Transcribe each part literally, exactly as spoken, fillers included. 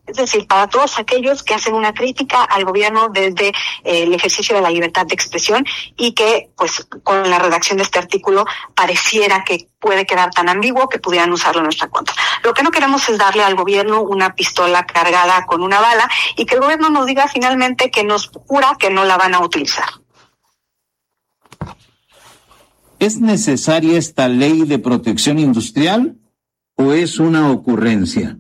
Es decir, para todos aquellos que hacen una crítica al gobierno desde eh, el ejercicio de la libertad de expresión y que, pues, con la redacción de este artículo pareciera que puede quedar tan ambiguo que pudieran usarlo en nuestra contra. Lo que no queremos es darle al gobierno una pistola cargada con una bala y que el gobierno nos diga finalmente que nos jura que no la van a utilizar. ¿Es necesaria esta ley de protección industrial o es una ocurrencia?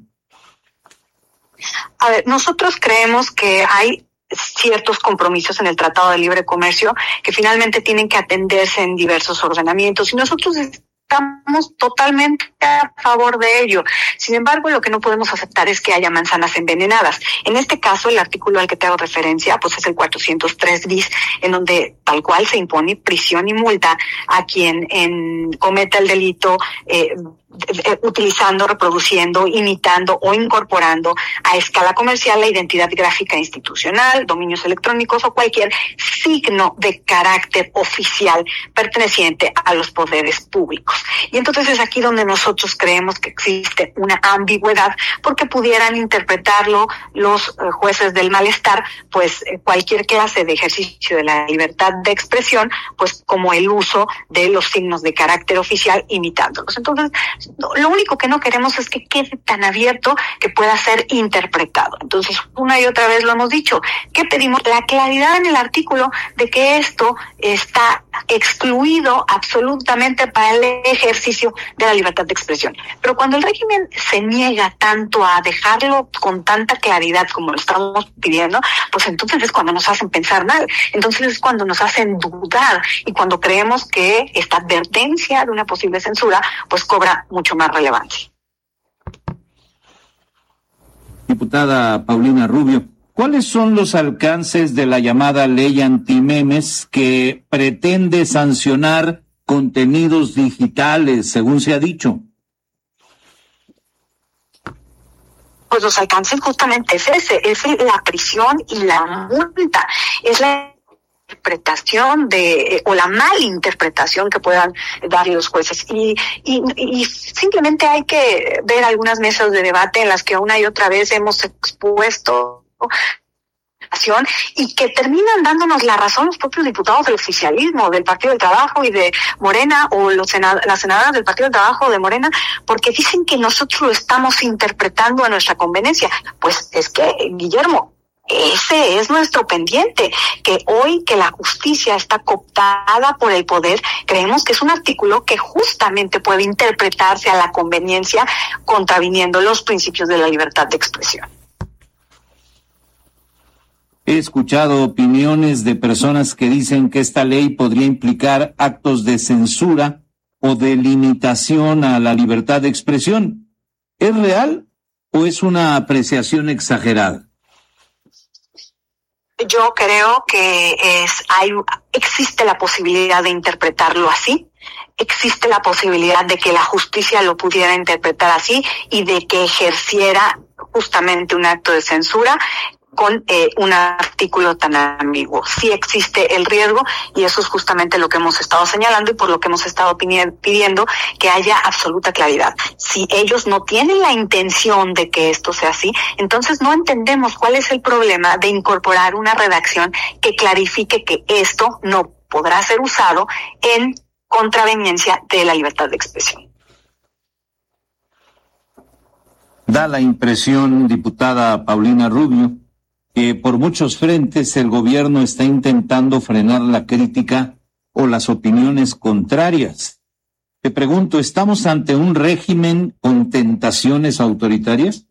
A ver, nosotros creemos que hay ciertos compromisos en el Tratado de Libre Comercio que finalmente tienen que atenderse en diversos ordenamientos y nosotros estamos totalmente a favor de ello. Sin embargo, lo que no podemos aceptar es que haya manzanas envenenadas. En este caso, el artículo al que te hago referencia, pues es el cuatrocientos tres bis, en donde tal cual se impone prisión y multa a quien en, cometa el delito eh, utilizando, reproduciendo, imitando o incorporando a escala comercial la identidad gráfica institucional, dominios electrónicos o cualquier signo de carácter oficial perteneciente a los poderes públicos. Y entonces es aquí donde nosotros creemos que existe una ambigüedad porque pudieran interpretarlo los eh, jueces del malestar, pues eh, cualquier clase de ejercicio de la libertad de expresión, pues como el uso de los signos de carácter oficial imitándolos. Entonces, lo único que no queremos es que quede tan abierto que pueda ser interpretado. Entonces, una y otra vez lo hemos dicho, que pedimos la claridad en el artículo de que esto está excluido absolutamente para el ejercicio de la libertad de expresión. Pero cuando el régimen se niega tanto a dejarlo con tanta claridad como lo estamos pidiendo, pues entonces es cuando nos hacen pensar mal, entonces es cuando nos hacen dudar y cuando creemos que esta advertencia de una posible censura pues cobra mucho más relevancia. Diputada Paulina Rubio, ¿cuáles son los alcances de la llamada ley antimemes que pretende sancionar contenidos digitales, según se ha dicho? Pues los alcances justamente es ese, es la prisión y la multa, es la interpretación de o la malinterpretación que puedan dar los jueces y, y y simplemente hay que ver algunas mesas de debate en las que una y otra vez hemos expuesto y que terminan dándonos la razón los propios diputados del oficialismo, del Partido del Trabajo y de Morena, o los senad- las senadoras del Partido del Trabajo de Morena, porque dicen que nosotros lo estamos interpretando a nuestra conveniencia. Pues es que, Guillermo, ese es nuestro pendiente, que hoy que la justicia está cooptada por el poder, creemos que es un artículo que justamente puede interpretarse a la conveniencia, contraviniendo los principios de la libertad de expresión. He escuchado opiniones de personas que dicen que esta ley podría implicar actos de censura o de limitación a la libertad de expresión. ¿Es real o es una apreciación exagerada? Yo creo que es hay existe la posibilidad de interpretarlo así. Existe la posibilidad de que la justicia lo pudiera interpretar así y de que ejerciera justamente un acto de censura con eh, un artículo tan ambiguo. Sí existe el riesgo y eso es justamente lo que hemos estado señalando y por lo que hemos estado pidiendo que haya absoluta claridad. Si ellos no tienen la intención de que esto sea así, entonces no entendemos cuál es el problema de incorporar una redacción que clarifique que esto no podrá ser usado en contraveniencia de la libertad de expresión. Da la impresión, diputada Paulina Rubio, que por muchos frentes el gobierno está intentando frenar la crítica o las opiniones contrarias. Te pregunto, ¿estamos ante un régimen con tentaciones autoritarias?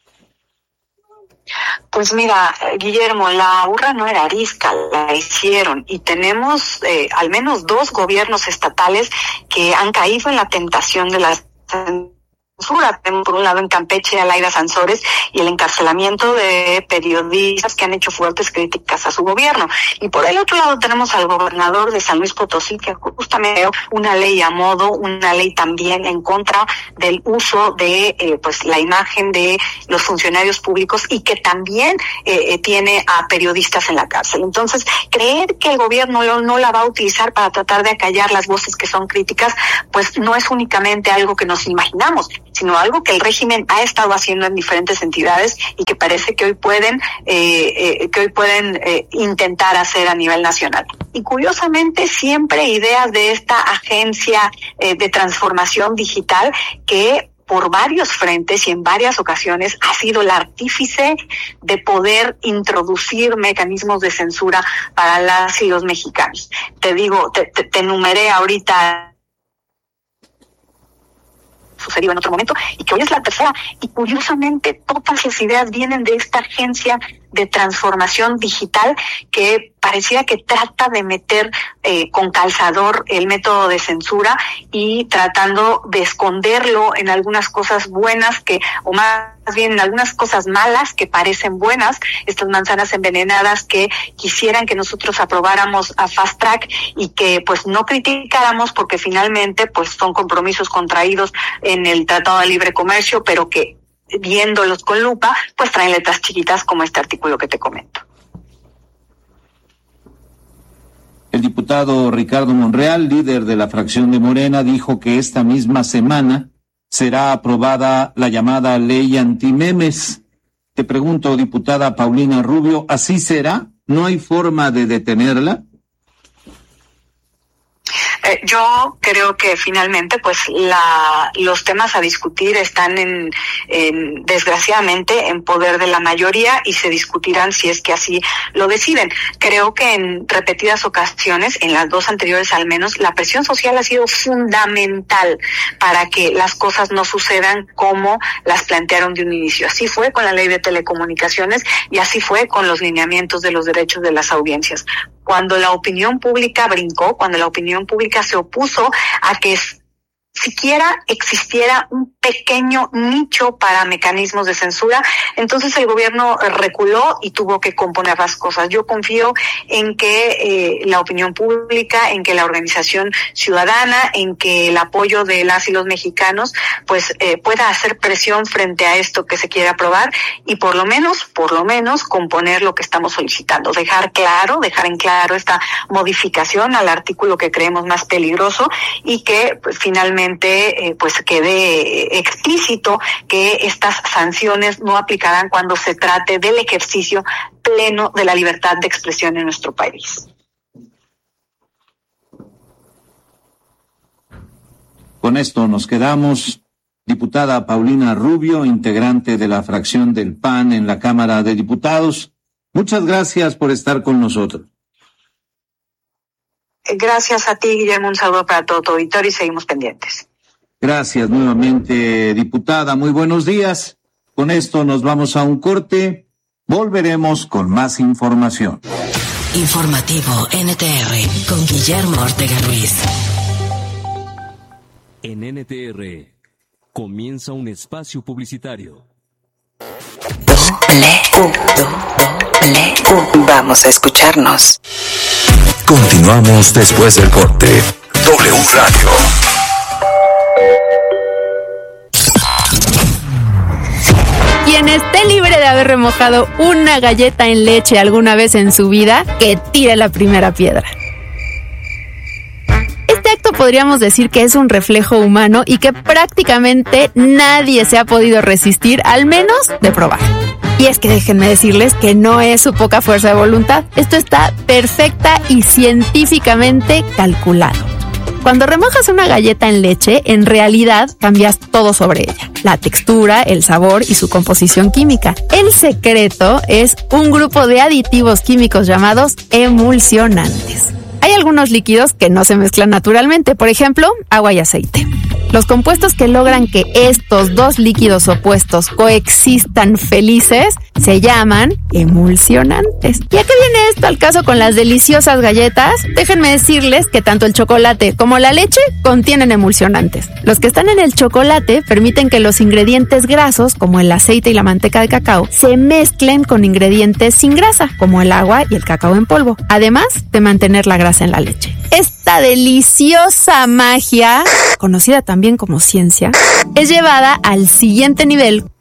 Pues mira, Guillermo, la burra no era arisca, la hicieron y tenemos eh, al menos dos gobiernos estatales que han caído en la tentación de las censura. Tenemos por un lado en Campeche a Laida Sansores y el encarcelamiento de periodistas que han hecho fuertes críticas a su gobierno. Y por el otro lado tenemos al gobernador de San Luis Potosí, que justamente una ley a modo, una ley también en contra del uso de eh, pues la imagen de los funcionarios públicos y que también eh, tiene a periodistas en la cárcel. Entonces, creer que el gobierno no, no la va a utilizar para tratar de acallar las voces que son críticas, pues no es únicamente algo que nos imaginamos, sino algo que el régimen ha estado haciendo en diferentes entidades y que parece que hoy pueden, eh, eh, que hoy pueden eh, intentar hacer a nivel nacional. Y curiosamente siempre ideas de esta agencia eh, de transformación digital que por varios frentes y en varias ocasiones ha sido el artífice de poder introducir mecanismos de censura para las y los mexicanos. Te digo, te, te, te enumeré ahorita sucedido en otro momento y que hoy es la tercera, y curiosamente todas las ideas vienen de esta agencia de transformación digital que parecía que trata de meter eh, con calzador el método de censura y tratando de esconderlo en algunas cosas buenas que, o más bien en algunas cosas malas que parecen buenas, estas manzanas envenenadas que quisieran que nosotros aprobáramos a fast track y que pues no criticáramos porque finalmente pues son compromisos contraídos en el Tratado de Libre Comercio, pero que viéndolos con lupa, pues traen letras chiquitas como este artículo que te comento. El diputado Ricardo Monreal, líder de la fracción de Morena, dijo que esta misma semana será aprobada la llamada ley antimemes. Te pregunto, diputada Paulina Rubio, ¿así será? ¿No hay forma de detenerla? Eh, yo creo que finalmente pues la los temas a discutir están en, en desgraciadamente en poder de la mayoría y se discutirán si es que así lo deciden. Creo que en repetidas ocasiones, en las dos anteriores al menos, la presión social ha sido fundamental para que las cosas no sucedan como las plantearon de un inicio. Así fue con la ley de telecomunicaciones y así fue con los lineamientos de los derechos de las audiencias. Cuando la opinión pública brincó, cuando la opinión pública se opuso a que siquiera existiera un pequeño nicho para mecanismos de censura, entonces el gobierno reculó y tuvo que componer las cosas. Yo confío en que eh, la opinión pública, en que la organización ciudadana, en que el apoyo de las y los mexicanos pues eh, pueda hacer presión frente a esto que se quiere aprobar y por lo menos, por lo menos componer lo que estamos solicitando, dejar claro, dejar en claro esta modificación al artículo que creemos más peligroso y que pues, finalmente Eh, pues quede explícito que estas sanciones no aplicarán cuando se trate del ejercicio pleno de la libertad de expresión en nuestro país. Con esto nos quedamos. Diputada Paulina Rubio, integrante de la fracción del P A N en la Cámara de Diputados, muchas gracias por estar con nosotros. Gracias a ti, Guillermo, un saludo para todo tu auditorio y seguimos pendientes. Gracias nuevamente, diputada. Muy buenos días. Con esto nos vamos a un corte. Volveremos con más información. Informativo N T R con Guillermo Ortega Ruiz. En N T R comienza un espacio publicitario. Doble, doble, vamos a escucharnos. Continuamos después del corte. W Radio. Quien esté libre de haber remojado una galleta en leche alguna vez en su vida, que tire la primera piedra. Este acto podríamos decir que es un reflejo humano y que prácticamente nadie se ha podido resistir, al menos de probar. Y es que déjenme decirles que no es su poca fuerza de voluntad. Esto está perfecta y científicamente calculado. Cuando remojas una galleta en leche, en realidad cambias todo sobre ella. La textura, el sabor y su composición química. El secreto es un grupo de aditivos químicos llamados emulsionantes. Hay algunos líquidos que no se mezclan naturalmente, por ejemplo, agua y aceite. Los compuestos que logran que estos dos líquidos opuestos coexistan felices se llaman emulsionantes. ¿Y a qué viene esto al caso con las deliciosas galletas? Déjenme decirles que tanto el chocolate como la leche contienen emulsionantes. Los que están en el chocolate permiten que los ingredientes grasos, como el aceite y la manteca de cacao, se mezclen con ingredientes sin grasa, como el agua y el cacao en polvo, además de mantener la grasa en la leche. Esta deliciosa magia, conocida también como ciencia, es llevada al siguiente nivel